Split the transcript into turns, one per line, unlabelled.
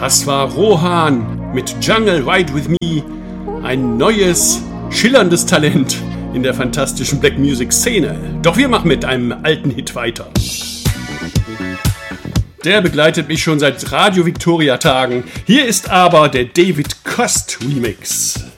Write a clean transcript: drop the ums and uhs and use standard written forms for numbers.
Das war Rohan mit Jungle Ride With Me. Ein neues, schillerndes Talent in der fantastischen Black Music Szene. Doch wir machen mit einem alten Hit weiter. Der begleitet mich schon seit Radio Victoria Tagen. Hier ist aber der David Cost Remix.